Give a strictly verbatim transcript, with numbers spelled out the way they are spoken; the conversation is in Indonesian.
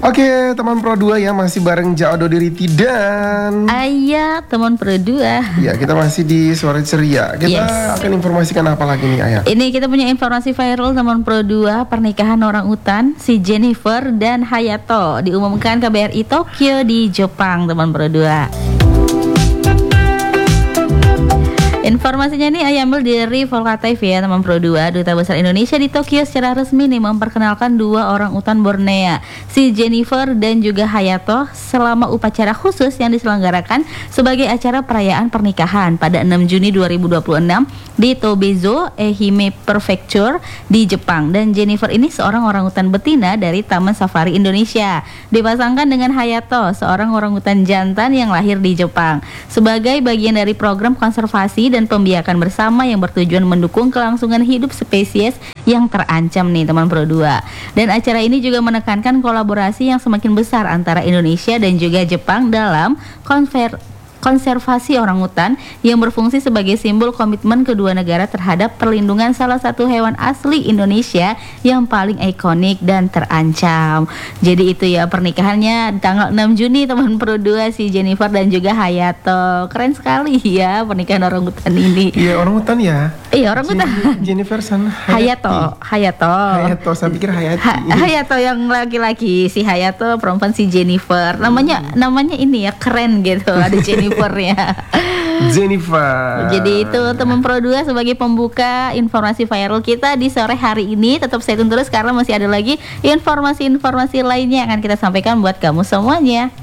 Oke, teman Pro dua ya, masih bareng Jaodo Diriti dan Ayah, teman Pro dua. Ya, kita masih di Suara Ceria. Kita Yes. akan informasikan apa lagi nih, Ayah? Ini kita punya informasi viral teman Pro dua, pernikahan orang utan si Jennifer dan Hayato diumumkan K B R I Tokyo di Jepang, teman Pro dua. Informasinya nih ayah ambil dari Volta T V ya teman Pro dua. Duta Besar Indonesia di Tokyo secara resmi nih memperkenalkan dua orang utan Borneo, si Jennifer dan juga Hayato, selama upacara khusus yang diselenggarakan sebagai acara perayaan pernikahan pada enam Juni dua ribu dua puluh enam di Tobezo, Ehime Prefecture di Jepang. Dan Jennifer ini seorang orangutan betina dari Taman Safari Indonesia, dipasangkan dengan Hayato, seorang orangutan jantan yang lahir di Jepang, sebagai bagian dari program konservasi dan pembiakan bersama yang bertujuan mendukung kelangsungan hidup spesies yang terancam nih teman Pro dua. Dan acara ini juga menekankan kolaborasi yang semakin besar antara Indonesia dan juga Jepang dalam konver konservasi orangutan yang berfungsi sebagai simbol komitmen kedua negara terhadap perlindungan salah satu hewan asli Indonesia yang paling ikonik dan terancam. Jadi itu ya pernikahannya tanggal enam Juni teman Pro dua, si Jennifer dan juga Hayato. Keren sekali ya pernikahan orangutan ini. Iya, orangutan ya. Iya, orangutan. Jennifer san Hayato, Hayato. Hayato, saya pikir Hayati. Ha- Hayato yang laki-laki, si Hayato perempuan, si Jennifer. Namanya hmm. namanya ini ya keren gitu. Ada Jennifer ya. Jennifer. Jadi itu teman Pro dua sebagai pembuka informasi viral kita di sore hari ini. Tetap stay tune terus karena masih ada lagi informasi-informasi lainnya yang akan kita sampaikan buat kamu semuanya.